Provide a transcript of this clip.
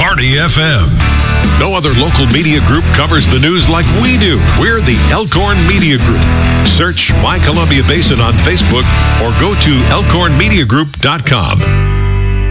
Party FM. No other local media group covers the news like we do. We're the Elkhorn Media Group. Search My Columbia Basin on Facebook or go to elkhornmediagroup.com.